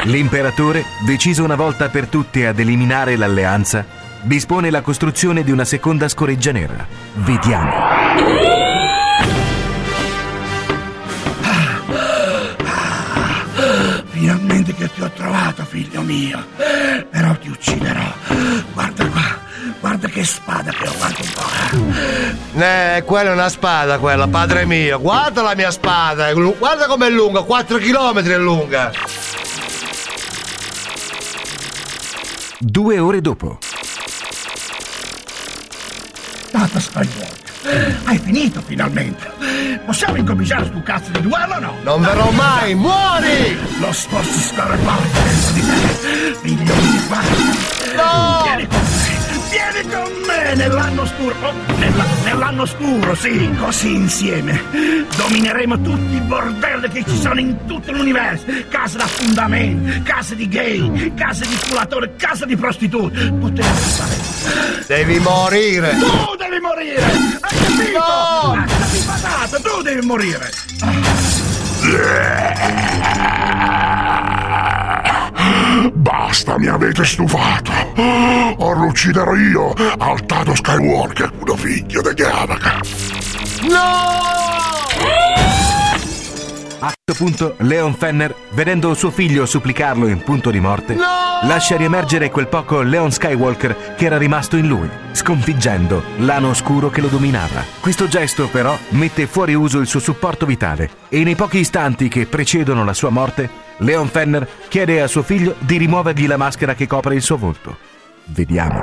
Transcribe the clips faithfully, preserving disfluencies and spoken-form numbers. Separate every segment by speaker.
Speaker 1: L'imperatore, deciso una volta per tutte ad eliminare l'alleanza, dispone la costruzione di una seconda scoreggia nera. Vediamo.
Speaker 2: Finalmente che ti ho trovato, figlio mio. Però ti ucciderò. Guarda qua, guarda che spada che ho, guarda un po'.
Speaker 3: Eh, quella è una spada, quella, padre mio. Guarda la mia spada, guarda com'è lunga, quattro chilometri è lunga.
Speaker 1: Due ore dopo.
Speaker 2: Tata Skywalker, hai finito finalmente. Possiamo incominciare sto cazzo di duello o no?
Speaker 3: Non verrò mai, muori!
Speaker 2: Lo sposto scarabale dentro di te. Figlio mio, guarda.
Speaker 3: No!
Speaker 2: Vieni con me, vieni con me nell'anno scuro. Oh, nella, nell'anno scuro, sì. Così insieme domineremo tutti i bordelli che ci sono in tutto l'universo. Case d'affondamento, case di gay, case di culatori, case di prostitute. Tutte le cose.
Speaker 3: Devi morire!
Speaker 2: Tu devi morire! Hai capito?
Speaker 3: No!
Speaker 2: Lasciati patata, tu devi morire!
Speaker 4: Basta, mi avete stufato. Ora lo ucciderò io, al Tato Skywalker, uno figlio di Galaga.
Speaker 3: No!
Speaker 1: A questo punto Leon Fenner, vedendo suo figlio supplicarlo in punto di morte,
Speaker 3: No!
Speaker 1: lascia riemergere quel poco Leon Skywalker che era rimasto in lui, sconfiggendo l'ano oscuro che lo dominava. Questo gesto però mette fuori uso il suo supporto vitale e nei pochi istanti che precedono la sua morte, Leon Fenner chiede a suo figlio di rimuovergli la maschera che copre il suo volto. Vediamo.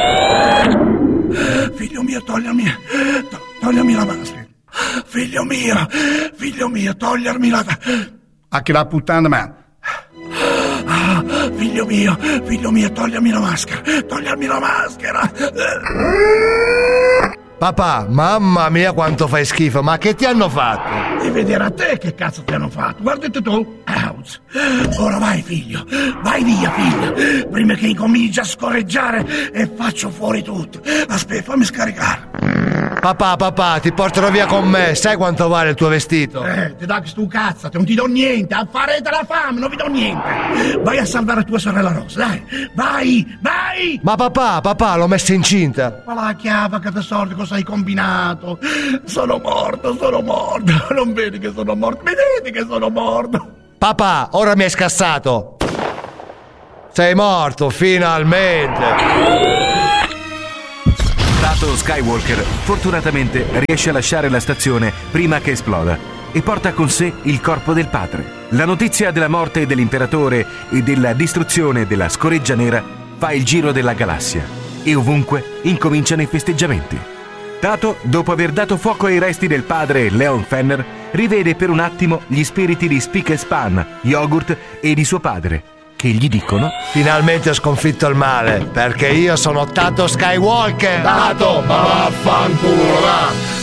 Speaker 2: Figlio mio, togliermi, to- togliermi la maschera. Figlio mio, figlio mio, togliermi la... A che la puttana, man. Ah, figlio mio, figlio mio, togliermi la maschera, togliermi la maschera.
Speaker 3: Papà, mamma mia quanto fai schifo, ma che ti hanno fatto?
Speaker 2: E vedere a te che cazzo ti hanno fatto. Guardate tu. Ouch. Ora vai, figlio. Vai via, figlio. Prima che incominci a scorreggiare e faccio fuori tutto. Aspetta, fammi scaricare.
Speaker 3: Papà, papà, ti porterò via con me. Sai quanto vale il tuo vestito?
Speaker 2: Eh, ti dà stu cazzo, non ti do niente. Farete la fame, non vi do niente. Vai a salvare tua sorella Rosa, dai. Vai, vai.
Speaker 3: Ma papà, papà, l'ho messa incinta.
Speaker 2: Ma la chiava che ti sordi, cosa hai combinato? Sono morto, sono morto. Non vedi che sono morto? Vedete che sono morto?
Speaker 3: Papà, ora mi hai scassato. Sei morto, finalmente.
Speaker 1: Tato Skywalker fortunatamente riesce a lasciare la stazione prima che esploda e porta con sé il corpo del padre. La notizia della morte dell'imperatore e della distruzione della scoreggia nera fa il giro della galassia e ovunque incominciano i festeggiamenti. Tato, dopo aver dato fuoco ai resti del padre Leon Fenner, rivede per un attimo gli spiriti di Spick e Span, Yogurt e di suo padre, che gli dicono:
Speaker 3: finalmente ho sconfitto il male, perché io sono Tato Skywalker.
Speaker 4: Tato, ma vaffanculo, va!